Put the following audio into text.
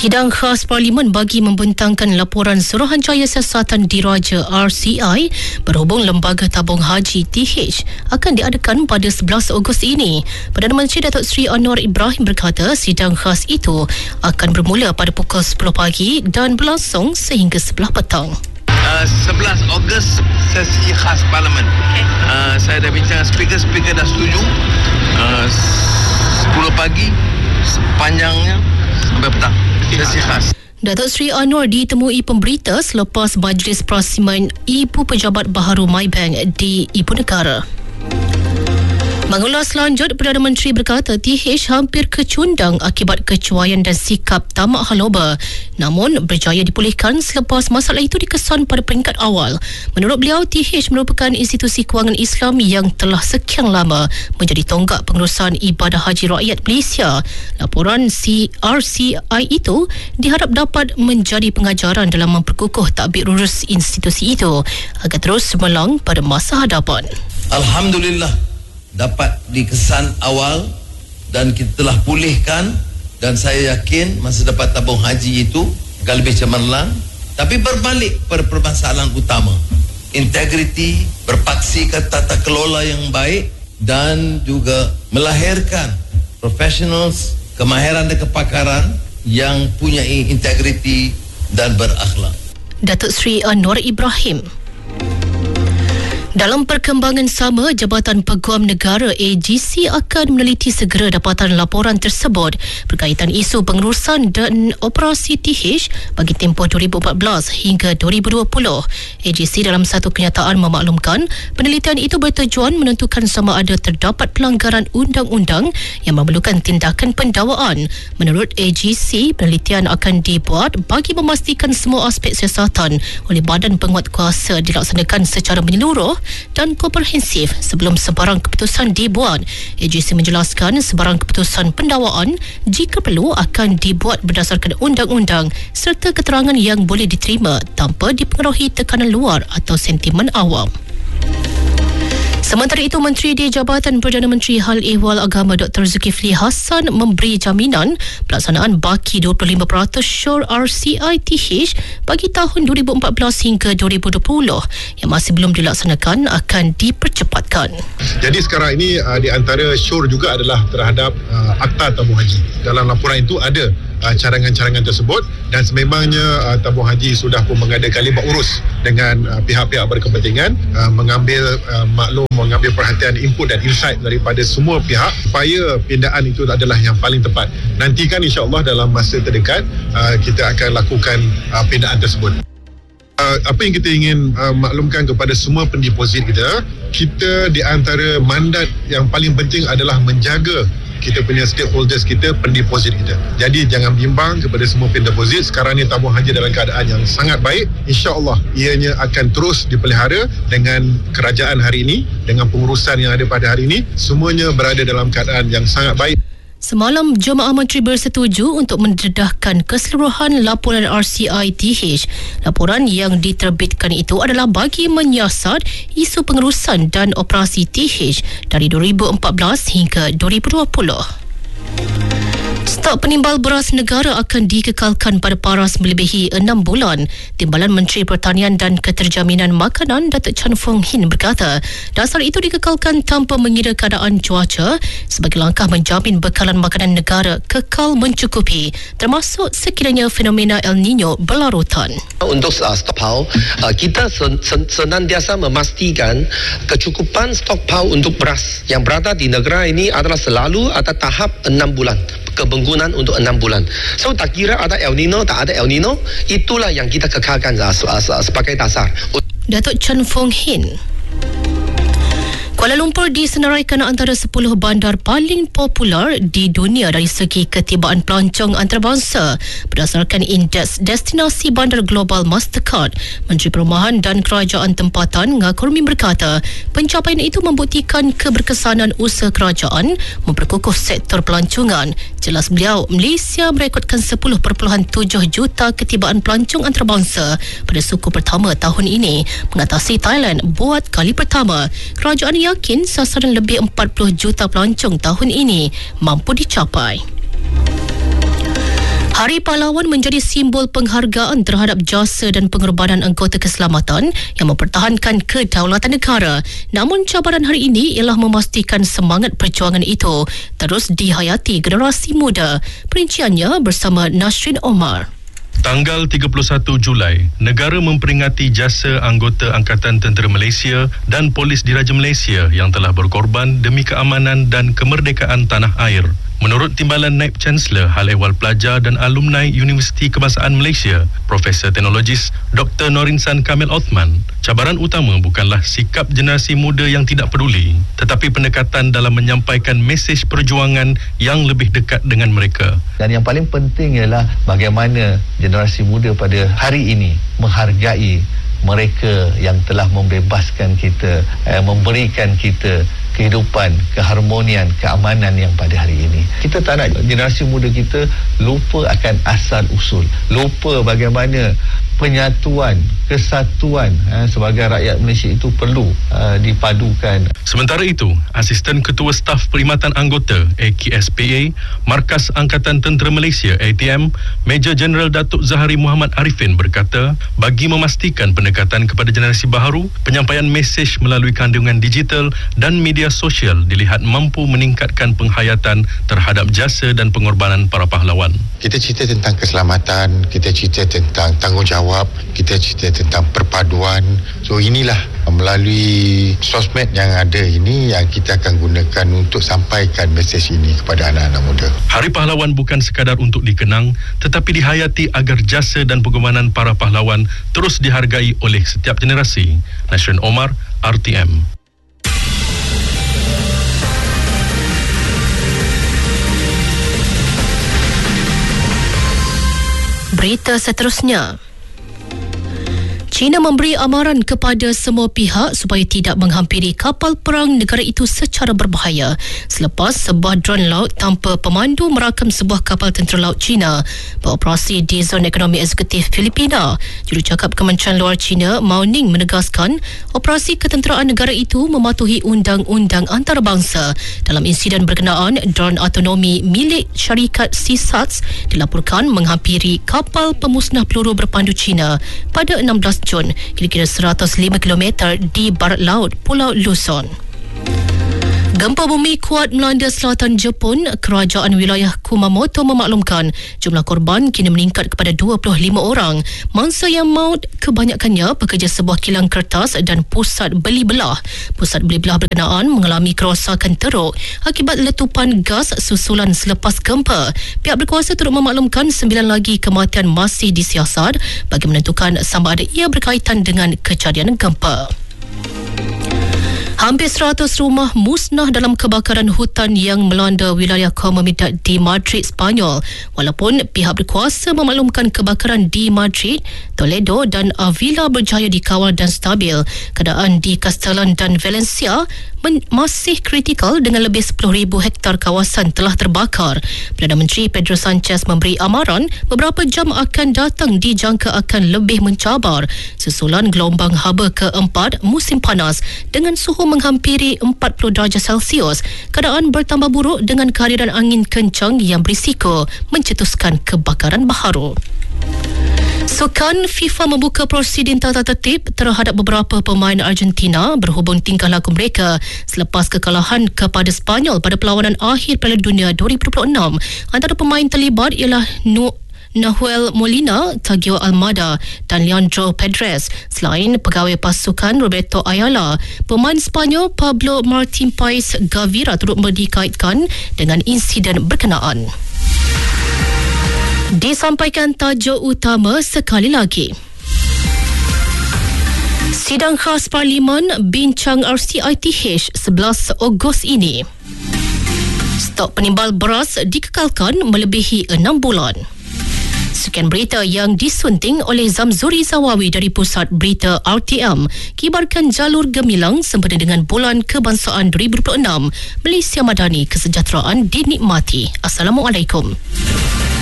Sidang khas Parlimen bagi membentangkan laporan Suruhanjaya Siasatan Diraja RCI berhubung Lembaga Tabung Haji TH akan diadakan pada 11 Ogos ini. Perdana Menteri Datuk Seri Anwar Ibrahim berkata sidang khas itu akan bermula pada pukul 10 pagi dan berlangsung sehingga 11 petang. 11 Ogos sesi khas Parlimen. Saya dah bincang speaker dah setuju. 10 pagi sepanjangnya sampai petang. Sesi khas. Datuk Seri Anwar ditemui pemberita selepas Majlis Perasiman Ibu Pejabat Baharu Maybank di Ibu Negara. Mengulas lanjut, Perdana Menteri berkata TH hampir kecundang akibat kecuaian dan sikap tamak haloba, namun berjaya dipulihkan selepas masalah itu dikesan pada peringkat awal. Menurut beliau, TH merupakan institusi kewangan Islam yang telah sekian lama menjadi tonggak pengurusan ibadah haji rakyat Malaysia. Laporan RCI itu diharap dapat menjadi pengajaran dalam memperkukuh tadbir urus institusi itu agar terus cemerlang pada masa hadapan. Alhamdulillah dapat dikesan awal dan kita telah pulihkan, dan saya yakin masa dapat tabung haji itu akan lebih cemerlang. Tapi berbalik pada permasalahan utama, integriti, berpaksi ke tata kelola yang baik dan juga melahirkan professionals, kemahiran dan kepakaran yang punya integriti dan berakhlak. Datuk Seri Anwar Ibrahim. Dalam perkembangan sama, Jabatan Peguam Negara AGC akan meneliti segera dapatan laporan tersebut berkaitan isu pengurusan dan operasi TH bagi tempoh 2014 hingga 2020. AGC dalam satu kenyataan memaklumkan penelitian itu bertujuan menentukan sama ada terdapat pelanggaran undang-undang yang memerlukan tindakan pendakwaan. Menurut AGC, penelitian akan dibuat bagi memastikan semua aspek siasatan oleh Badan Penguatkuasa dilaksanakan secara menyeluruh dan komprehensif sebelum sebarang keputusan dibuat. AGC menjelaskan sebarang keputusan pendakwaan jika perlu akan dibuat berdasarkan undang-undang serta keterangan yang boleh diterima tanpa dipengaruhi tekanan luar atau sentimen awam. Sementara itu, Menteri di Jabatan Perdana Menteri Hal Ehwal Agama Dr. Zulkifli Hassan memberi jaminan pelaksanaan baki 25% syur RCI TH bagi tahun 2014 hingga 2020 yang masih belum dilaksanakan akan dipercepatkan. Jadi sekarang ini di antara syur juga adalah terhadap akta tabung haji. Dalam laporan itu ada carangan-carangan tersebut, dan sememangnya tabung haji sudah pun mengadakan libat urus dengan pihak-pihak berkepentingan, mengambil maklum, mengambil perhatian, input dan insight daripada semua pihak supaya pindaan itu adalah yang paling tepat. Nanti kan insya-Allah dalam masa terdekat kita akan lakukan pindaan tersebut. Apa yang kita ingin maklumkan kepada semua pendeposit kita di antara mandat yang paling penting adalah menjaga kita punya stakeholders kita, pendeposit kita. Jadi jangan bimbang kepada semua pendeposit. Sekarang ni tabung haji dalam keadaan yang sangat baik. InsyaAllah ianya akan terus dipelihara dengan kerajaan hari ini, dengan pengurusan yang ada pada hari ini. Semuanya berada dalam keadaan yang sangat baik. Semalam, Jemaah Menteri bersetuju untuk mendedahkan keseluruhan laporan RCI TH. Laporan yang diterbitkan itu adalah bagi menyiasat isu pengurusan dan operasi TH dari 2014 hingga 2020. Stok penimbal beras negara akan dikekalkan pada paras melebihi 6 bulan. Timbalan Menteri Pertanian dan Keterjaminan Makanan Datuk Chan Fong Hin berkata, dasar itu dikekalkan tanpa mengira keadaan cuaca sebagai langkah menjamin bekalan makanan negara kekal mencukupi, termasuk sekiranya fenomena El Nino berlarutan. Untuk stockpile, kita senantiasa memastikan kecukupan stockpile untuk beras yang berada di negara ini adalah selalu ada tahap 6 bulan. Kepenggunaan untuk 6 bulan. So tak kira ada El Nino, tak ada El Nino, itulah yang kita kekalkan sebagai dasar. Datuk Chan Fong Hin. Kuala Lumpur disenaraikan antara 10 bandar paling popular di dunia dari segi ketibaan pelancong antarabangsa berdasarkan indeks destinasi bandar global Mastercard. Menteri Perumahan dan Kerajaan Tempatan Ngah Kurmi berkata, pencapaian itu membuktikan keberkesanan usaha kerajaan memperkukuh sektor pelancongan. Jelas beliau, Malaysia merekodkan 10.7 juta ketibaan pelancong antarabangsa pada suku pertama tahun ini, mengatasi Thailand buat kali pertama. Kerajaan yakin sasaran lebih 40 juta pelancong tahun ini mampu dicapai. Hari Pahlawan menjadi simbol penghargaan terhadap jasa dan pengorbanan anggota keselamatan yang mempertahankan kedaulatan negara. Namun cabaran hari ini ialah memastikan semangat perjuangan itu terus dihayati generasi muda. Perinciannya bersama Nasrin Omar. Tanggal 31 Julai, negara memperingati jasa anggota Angkatan Tentera Malaysia dan Polis Diraja Malaysia yang telah berkorban demi keamanan dan kemerdekaan tanah air. Menurut Timbalan Naib Chancellor Hal Ehwal Pelajar dan Alumni Universiti Kebangsaan Malaysia, Profesor Teknologis Dr. Norinsan Kamil Othman, cabaran utama bukanlah sikap generasi muda yang tidak peduli, tetapi pendekatan dalam menyampaikan mesej perjuangan yang lebih dekat dengan mereka. Dan yang paling penting ialah bagaimana generasi muda pada hari ini menghargai mereka yang telah membebaskan kita, memberikan kita kehidupan, keharmonian, keamanan yang pada hari ini. Kita tak nak generasi muda kita lupa akan asal usul, lupa bagaimana penyatuan, kesatuan sebagai rakyat Malaysia itu perlu dipadukan. Sementara itu, Asisten Ketua Staf Perkhidmatan Anggota AKSPA, Markas Angkatan Tentera Malaysia ATM, Major Jeneral Datuk Zahari Muhammad Arifin berkata, bagi memastikan pendekatan kepada generasi baharu, penyampaian mesej melalui kandungan digital dan media sosial dilihat mampu meningkatkan penghayatan terhadap jasa dan pengorbanan para pahlawan. Kita cerita tentang keselamatan, kita cerita tentang tanggungjawab, kita cerita tentang perpaduan. So inilah melalui sosmed yang ada ini yang kita akan gunakan untuk sampaikan mesej ini kepada anak-anak muda. Hari Pahlawan bukan sekadar untuk dikenang, tetapi dihayati agar jasa dan pengorbanan para pahlawan terus dihargai oleh setiap generasi. Nasrin Omar, RTM. Berita seterusnya. China memberi amaran kepada semua pihak supaya tidak menghampiri kapal perang negara itu secara berbahaya selepas sebuah drone laut tanpa pemandu merakam sebuah kapal tentera laut China beroperasi di zon ekonomi eksekutif Filipina. Jurucakap Kementerian Luar China, Mao Ning, menegaskan operasi ketenteraan negara itu mematuhi undang-undang antarabangsa. Dalam insiden berkenaan, drone autonomi milik syarikat Seasats dilaporkan menghampiri kapal pemusnah peluru berpandu China pada 16 Jun, kira-kira 105 km di barat laut Pulau Luzon. Gempa bumi kuat melanda selatan Jepun. Kerajaan wilayah Kumamoto memaklumkan jumlah korban kini meningkat kepada 25 orang. Mangsa yang maut kebanyakannya pekerja sebuah kilang kertas dan pusat beli belah. Pusat beli belah berkenaan mengalami kerosakan teruk akibat letupan gas susulan selepas gempa. Pihak berkuasa turut memaklumkan 9 lagi kematian masih disiasat bagi menentukan sama ada ia berkaitan dengan kejadian gempa. Hampir 100 rumah musnah dalam kebakaran hutan yang melanda wilayah Comunidad di Madrid, Spanyol. Walaupun pihak berkuasa memaklumkan kebakaran di Madrid, Toledo dan Avila berjaya dikawal dan stabil, keadaan di Castellón dan Valencia masih kritikal dengan lebih 10,000 hektar kawasan telah terbakar. Perdana Menteri Pedro Sanchez memberi amaran beberapa jam akan datang dijangka akan lebih mencabar susulan gelombang haba keempat musim panas dengan suhu menghampiri 40 darjah Celsius. Keadaan bertambah buruk dengan kehadiran angin kencang yang berisiko mencetuskan kebakaran baharu. Sukan FIFA membuka prosiding tata tertib terhadap beberapa pemain Argentina berhubung tingkah laku mereka selepas kekalahan kepada Sepanyol pada perlawanan akhir Piala Dunia 2026. Antara pemain terlibat ialah Nahuel Molina, Tagio Almada dan Leandro Pedres. Selain pegawai pasukan Roberto Ayala, pemain Sepanyol Pablo Martin Paes Gavira turut dikaitkan dengan insiden berkenaan. Disampaikan tajuk utama sekali lagi. Sidang khas Parlimen bincang RCITH 11 Ogos ini. Stok penimbal beras dikekalkan melebihi 6 bulan. Sekian berita yang disunting oleh Zamzuri Zawawi dari Pusat Berita RTM. Kibarkan jalur gemilang sempena dengan Bulan Kebangsaan 2026. Malaysia Madani, kesejahteraan dinikmati. Assalamualaikum.